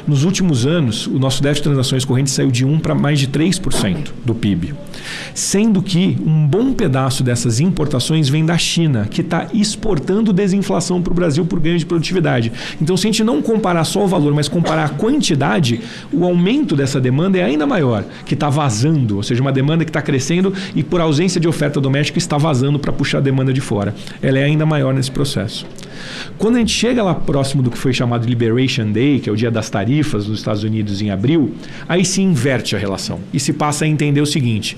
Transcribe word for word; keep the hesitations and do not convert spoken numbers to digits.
Nos últimos anos, o nosso déficit de transações correntes saiu de um para mais de três por cento do P I B. Sendo que um bom pedaço dessas importações vem da China, que está exportando desinflação para o Brasil por ganho de produtividade. Então, se a gente não comparar só o valor, mas comparar a quantidade, o aumento dessa demanda é ainda maior, que está vazando, ou seja, uma demanda que está crescendo e por ausência de oferta doméstica está vazando para puxar a demanda de fora. Ela é ainda maior nesse processo. Quando a gente chega lá próximo do que foi chamado de Liberation Day, que é o dia das tarifas nos Estados Unidos em abril, aí se inverte a relação e se passa a entender o seguinte: